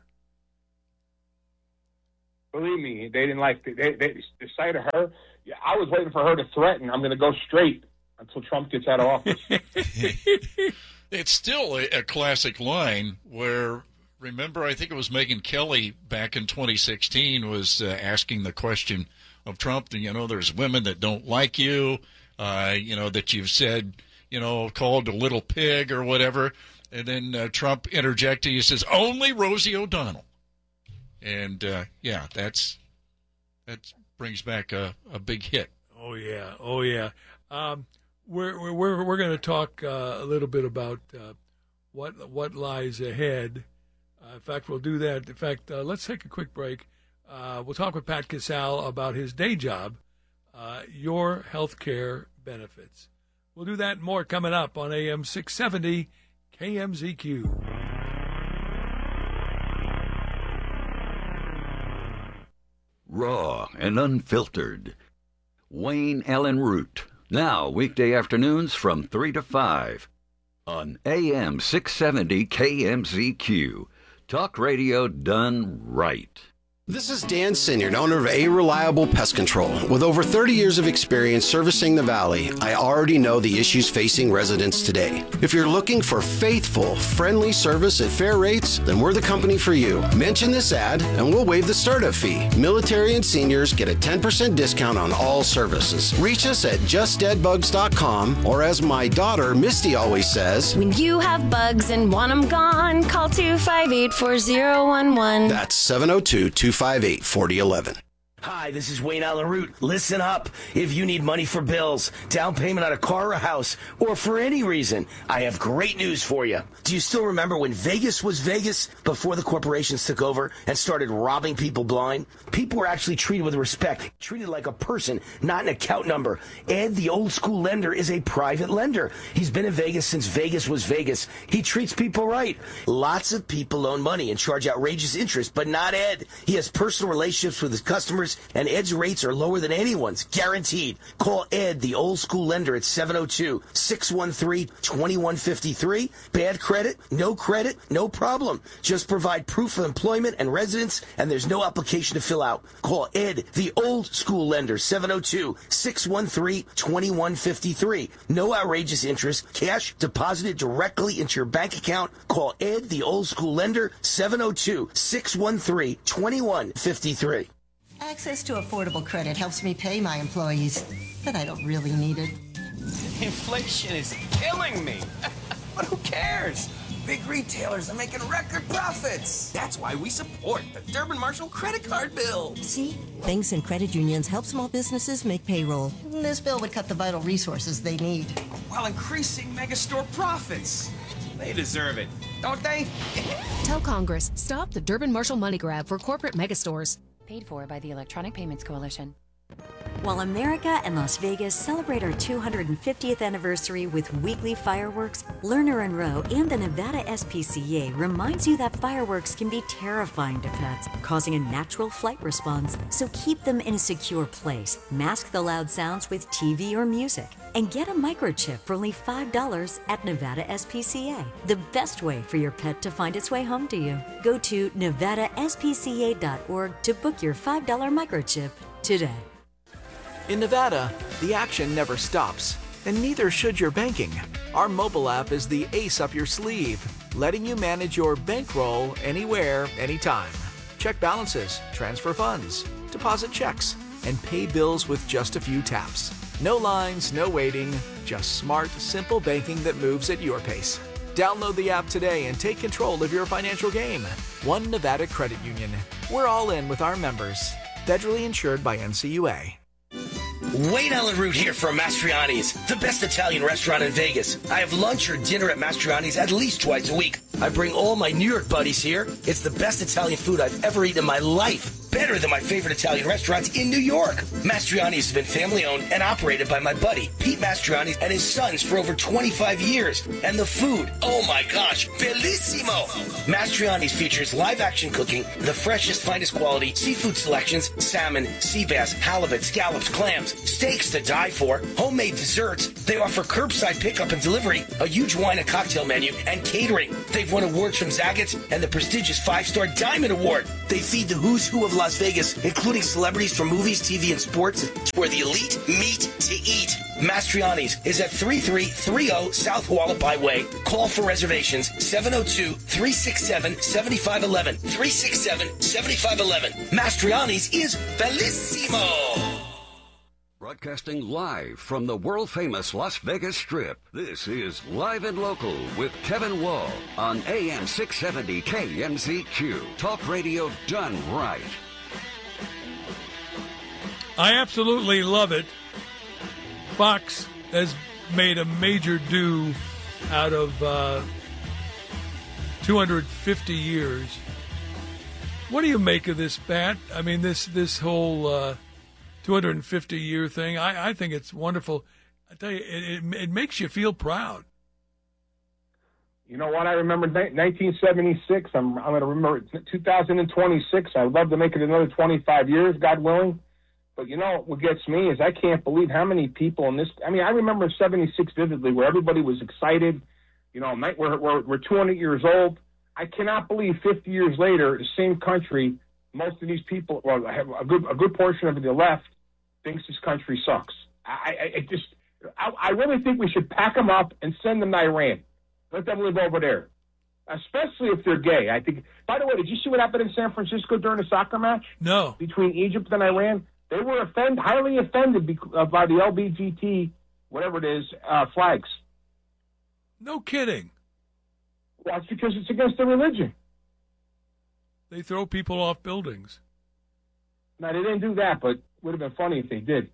Believe me, they didn't like the, they, they, the sight of her. Yeah, I was waiting for her to threaten, I'm going to go straight until Trump gets out of office. It's still a, a classic line where, remember, I think it was Megyn Kelly back in twenty sixteen was uh, asking the question of Trump, you know, there's women that don't like you, uh, you know, that you've said, you know, called a little pig or whatever. And then uh, Trump interjected, he says, only Rosie O'Donnell. And, uh, yeah, that's that brings back a, a big hit. Oh, yeah. Oh, yeah. Um, we're we're we're going to talk uh, a little bit about uh, what what lies ahead. Uh, in fact, we'll do that. In fact, uh, let's take a quick break. Uh, we'll talk with Pat Casale about his day job, uh, your health care benefits. We'll do that and more coming up on A M six seventy K M Z Q. Raw and unfiltered. Wayne Allen Root. Now, weekday afternoons from three to five on A M six seventy K M Z Q. Talk radio done right. This is Dan Sinyard, owner of A Reliable Pest Control. With over thirty years of experience servicing the Valley, I already know the issues facing residents today. If you're looking for faithful, friendly service at fair rates, then we're the company for you. Mention this ad and we'll waive the startup fee. Military and seniors get a ten percent discount on all services. Reach us at just dead bugs dot com, or as my daughter Misty always says, when you have bugs and want them gone, call two five eight, four zero one one. That's seven oh two, two five eight, four oh one one. Hi, this is Wayne Allen Root. Listen up. If you need money for bills, down payment on a car or a house, or for any reason, I have great news for you. Do you still remember when Vegas was Vegas before the corporations took over and started robbing people blind? People were actually treated with respect, treated like a person, not an account number. Ed, the old school lender, is a private lender. He's been in Vegas since Vegas was Vegas. He treats people right. Lots of people loan money and charge outrageous interest, but not Ed. He has personal relationships with his customers, and Ed's rates are lower than anyone's, guaranteed. Call Ed, the old school lender, at seven oh two, six one three, two one five three. Bad credit, no credit, no problem. Just provide proof of employment and residence, and there's no application to fill out. Call Ed, the old school lender, seven oh two, six one three, two one five three. No outrageous interest, cash deposited directly into your bank account. Call Ed, the old school lender, seven oh two, six one three, two one five three. Access to affordable credit helps me pay my employees, but I don't really need it. Inflation is killing me. But who cares? Big retailers are making record profits. That's why we support the Durbin Marshall credit card bill. See? Banks and credit unions help small businesses make payroll. This bill would cut the vital resources they need, while increasing megastore profits. They deserve it, don't they? Tell Congress, stop the Durbin Marshall money grab for corporate megastores. Paid for by the Electronic Payments Coalition. While America and Las Vegas celebrate our two hundred fiftieth anniversary with weekly fireworks, Lerner and Rowe and the Nevada S P C A reminds you that fireworks can be terrifying to pets, causing a natural flight response. So keep them in a secure place, mask the loud sounds with T V or music, and get a microchip for only five dollars at Nevada S P C A. The best way for your pet to find its way home to you. Go to nevada s p c a dot org to book your five dollar microchip today. In Nevada, the action never stops, and neither should your banking. Our mobile app is the ace up your sleeve, letting you manage your bankroll anywhere, anytime. Check balances, transfer funds, deposit checks, and pay bills with just a few taps. No lines, no waiting, just smart, simple banking that moves at your pace. Download the app today and take control of your financial game. One Nevada Credit Union. We're all in with our members. Federally insured by N C U A. Wayne Allen Root here from Mastriani's, the best Italian restaurant in Vegas. I have lunch or dinner at Mastriani's at least twice a week. I bring all my New York buddies here. It's the best Italian food I've ever eaten in my life. Better than my favorite Italian restaurants in New York. Mastriani's has been family-owned and operated by my buddy, Pete Mastriani, and his sons for over twenty-five years. And the food, oh my gosh, bellissimo! Mastriani's features live-action cooking, the freshest, finest quality, seafood selections, salmon, sea bass, halibut, scallops, clams, steaks to die for, homemade desserts. They offer curbside pickup and delivery, a huge wine and cocktail menu, and catering. They've won awards from Zagat's and the prestigious five-star Diamond Award. They feed the who's who of Las Vegas, including celebrities from movies, T V, and sports, where the elite meet to eat. Mastriani's is at thirty-three thirty South Hualapai Way. Call for reservations seven oh two, three six seven, seven five one one. three six seven, seven five one one. Mastriani's is bellissimo. Broadcasting live from the world-famous Las Vegas Strip, this is Live and Local with Kevin Wall on A M six seventy K M Z Q. Talk radio done right. I absolutely love it. Fox has made a major do out of uh, two hundred fifty years. What do you make of this, Pat? I mean, this this whole uh, two hundred fifty year thing. I, I think it's wonderful. I tell you, it, it, it makes you feel proud. You know what? I remember nineteen seventy-six. I'm I'm going to remember two thousand twenty-six. I'd love to make it another twenty-five years, God willing. But you know what gets me is I can't believe how many people in this. I mean, I remember seventy-six vividly, where everybody was excited. You know, we're we're, we're two hundred years old. I cannot believe fifty years later, the same country, most of these people, well, a good a good portion of the left, thinks this country sucks. I, I it just, I, I really think we should pack them up and send them to Iran. Let them live over there, especially if they're gay. I think. By the way, did you see what happened in San Francisco during the soccer match? No. Between Egypt and Iran, they were offend, highly offended be, uh, by the L B G T, whatever it is, uh, flags. No kidding. Well, it's because it's against their religion. They throw people off buildings. No, they didn't do that, but it would have been funny if they did.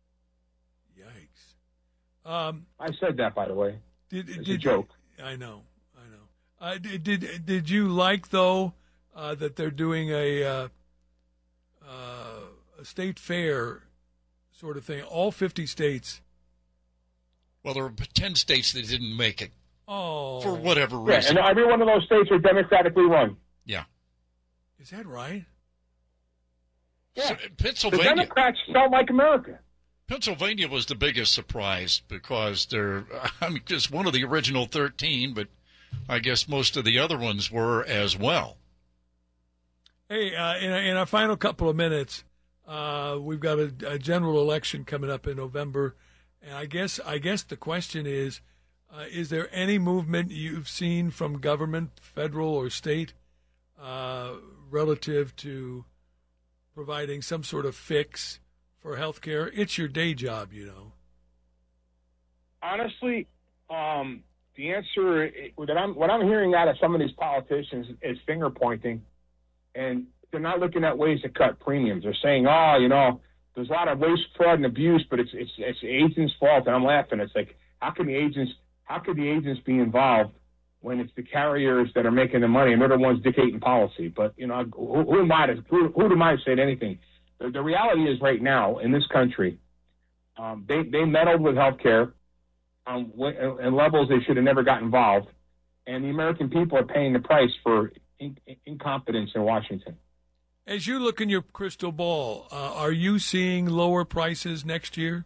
Yikes. Um, I said that, by the way. Did, it's did, a joke. I know, I know. Uh, did, did did you like, though, uh, that they're doing a, uh, uh, a state fair sort of thing, all fifty states? Well, there were ten states that didn't make it. Oh. For whatever Yeah, reason. and every one of those states are democratically run. Yeah. Is that right? Yeah. So, The Pennsylvania. Democrats sound like America. Pennsylvania was the biggest surprise because they're, I mean, just one of the original thirteen, but I guess most of the other ones were as well. Hey, uh, in, a, in our final couple of minutes, uh, we've got a, a general election coming up in November, and I guess I guess the question is, uh, is there any movement you've seen from government, federal or state, uh, relative to providing some sort of fix for health care? It's your day job, you know. Honestly, um, the answer that I'm what I'm hearing out of some of these politicians is finger pointing, and they're not looking at ways to cut premiums. They're saying, "Oh, you know, there's a lot of waste, fraud, and abuse, but it's it's it's the agent's fault." And I'm laughing. It's like, how can the agents how could the agents be involved when it's the carriers that are making the money and they're the ones dictating policy? But you know, who, who am I to who, who am I to say anything? The, the reality is, right now in this country, um, they they meddled with healthcare on in levels they should have never got involved, and the American people are paying the price for in, incompetence in Washington. As you look in your crystal ball, uh, are you seeing lower prices next year?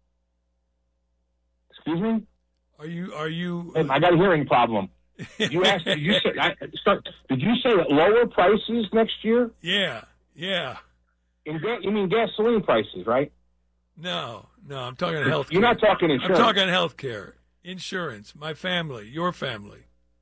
Excuse me? Are you are you? Hey, I got a hearing problem. You asked. Did you say? I, start, did you say lower prices next year? Yeah, yeah. In ga- you mean gasoline prices, right? No, no. I'm talking health. You're not talking insurance. I'm talking health care, insurance. My family, your family.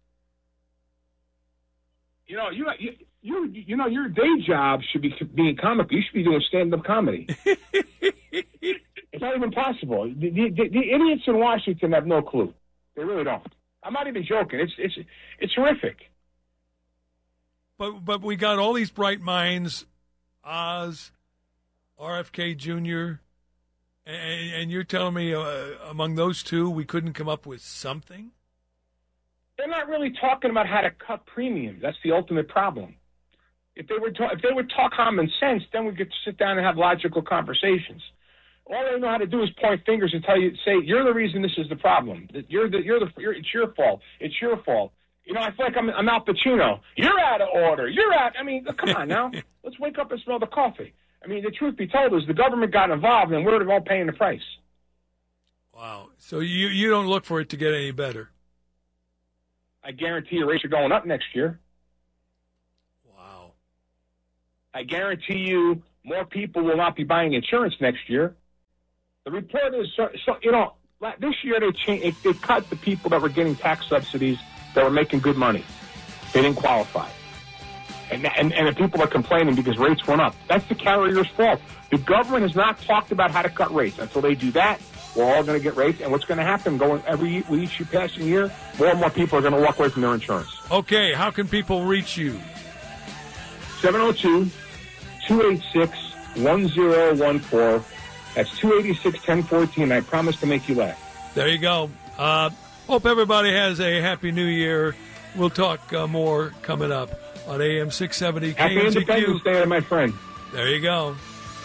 You know, you you you you know, your day job should be being comic. You should be doing stand-up comedy. It's not even possible. The, the, the idiots in Washington have no clue. They really don't. I'm not even joking. It's it's it's horrific. But but we got all these bright minds, Oz, R F K Junior, And, and you're telling me uh, among those two, we couldn't come up with something? They're not really talking about how to cut premiums. That's the ultimate problem. If they were ta- if they would talk common sense, then we could sit down and have logical conversations. All they know how to do is point fingers and tell you, say, you're the reason this is the problem. That you're the you're the you're, it's your fault. It's your fault. You know, I feel like I'm, I'm Al Pacino. You're out of order. You're out. I mean, come on now. Let's wake up and smell the coffee. I mean, the truth be told is the government got involved, and we're all paying the price. Wow. So you, you don't look for it to get any better? I guarantee you rates are going up next year. Wow. I guarantee you more people will not be buying insurance next year. The report is, so, so, you know, this year they, changed, they cut the people that were getting tax subsidies that were making good money. They didn't qualify. And, and, and the people are complaining because rates went up. That's the carrier's fault. The government has not talked about how to cut rates. Until they do that, we're all going to get rates. And what's going to happen going every with each passing year, more and more people are going to walk away from their insurance. Okay, how can people reach you? seven oh two, two eight six, one oh one four. That's two eight six, one oh one four. I promise to make you laugh. There you go. Uh, hope everybody has a happy new year. We'll talk uh, more coming up on A M six seventy Happy K M Z Q. Independence Day, my friend. There you go.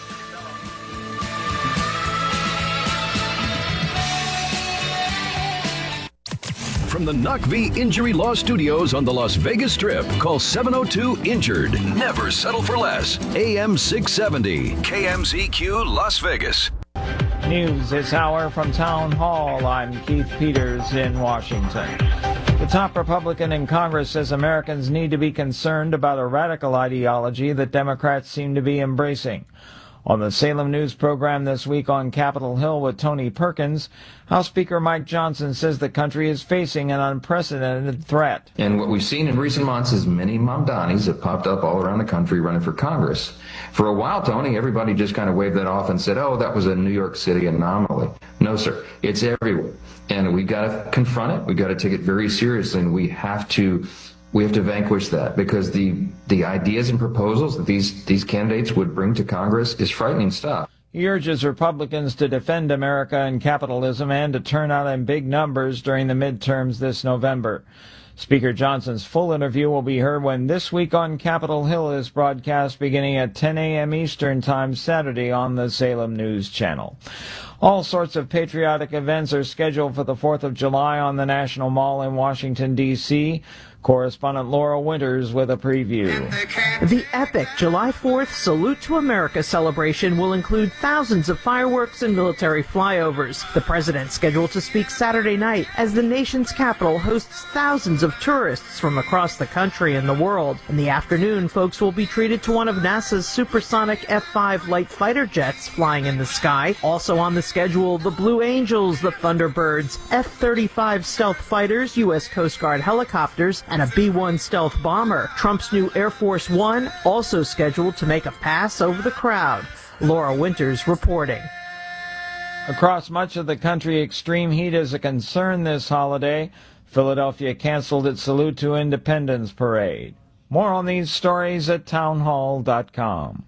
From the N O C V Injury Law Studios on the Las Vegas Strip, call seven oh two injured. Never settle for less. A M six seventy, K M Z Q, Las Vegas. News this hour from Town Hall. I'm Keith Peters in Washington. The top Republican in Congress says Americans need to be concerned about a radical ideology that Democrats seem to be embracing. On the Salem News program this week on Capitol Hill with Tony Perkins, House Speaker Mike Johnson says the country is facing an unprecedented threat. And what we've seen in recent months is many Mamdanis have popped up all around the country running for Congress. For a while, Tony, everybody just kind of waved that off and said, oh, that was a New York City anomaly. No, sir. It's everywhere. And we got to confront it. We got to take it very seriously, and we have to We have to vanquish that, because the, the ideas and proposals that these, these candidates would bring to Congress is frightening stuff. He urges Republicans to defend America and capitalism and to turn out in big numbers during the midterms this November. Speaker Johnson's full interview will be heard when This Week on Capitol Hill is broadcast beginning at ten a.m. Eastern Time Saturday on the Salem News Channel. All sorts of patriotic events are scheduled for the fourth of July on the National Mall in Washington, D C Correspondent Laura Winters with a preview. The epic July fourth Salute to America celebration will include thousands of fireworks and military flyovers. The president scheduled to speak Saturday night as the nation's capital hosts thousands of tourists from across the country and the world. In the afternoon, folks will be treated to one of NASA's supersonic F five light fighter jets flying in the sky. Also on the schedule, the Blue Angels, the Thunderbirds, F thirty-five stealth fighters, U S Coast Guard helicopters, and a B one stealth bomber. Trump's new Air Force One also scheduled to make a pass over the crowd. Laura Winters reporting. Across much of the country, extreme heat is a concern this holiday. Philadelphia canceled its Salute to Independence parade. More on these stories at townhall dot com.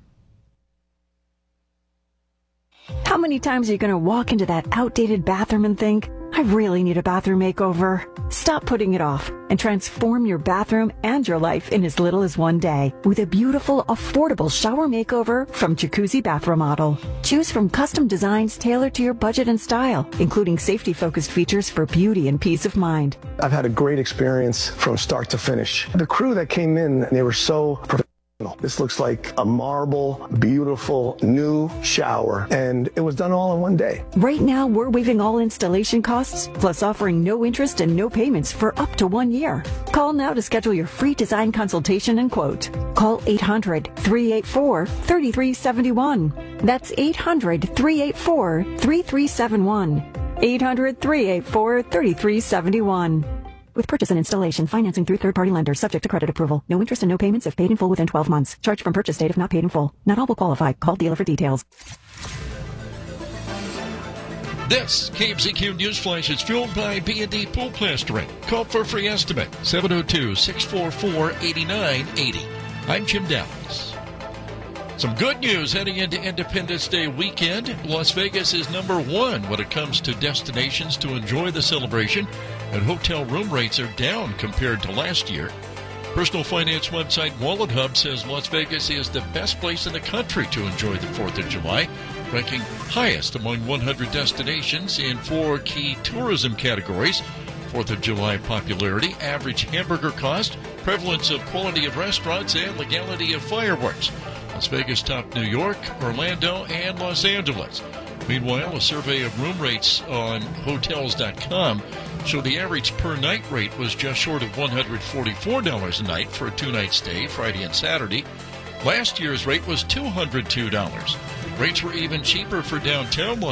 How many times are you going to walk into that outdated bathroom and think, I really need a bathroom makeover? Stop putting it off and transform your bathroom and your life in as little as one day with a beautiful, affordable shower makeover from Jacuzzi Bath Remodel. Choose from custom designs tailored to your budget and style, including safety-focused features for beauty and peace of mind. I've had a great experience from start to finish. The crew that came in, they were so professional. This looks like a marble, beautiful, new shower, and it was done all in one day. Right now, we're waiving all installation costs, plus offering no interest and no payments for up to one year. Call now to schedule your free design consultation and quote. Call eight hundred, three eight four, three three seven one. That's eight hundred, three eight four, three three seven one. eight hundred, three eight four, three three seven one. With purchase and installation, financing through third-party lenders subject to credit approval. No interest and no payments if paid in full within twelve months. Charge from purchase date if not paid in full. Not all will qualify. Call dealer for details. This K M Z Q News Flash is fueled by B and D Pool Plastering. Call for a free estimate, seven oh two, six four four, eight nine eight oh. I'm Jim Dallas. Some good news heading into Independence Day weekend. Las Vegas is number one when it comes to destinations to enjoy the celebration, and hotel room rates are down compared to last year. Personal finance website Wallet Hub says Las Vegas is the best place in the country to enjoy the fourth of July, ranking highest among one hundred destinations in four key tourism categories: fourth of July popularity, average hamburger cost, prevalence of quality of restaurants, and legality of fireworks. Las Vegas topped New York, Orlando, and Los Angeles. Meanwhile, a survey of room rates on Hotels dot com showed the average per-night rate was just short of one hundred forty-four dollars a night for a two-night stay, Friday and Saturday. Last year's rate was two hundred two dollars. Rates were even cheaper for downtown Las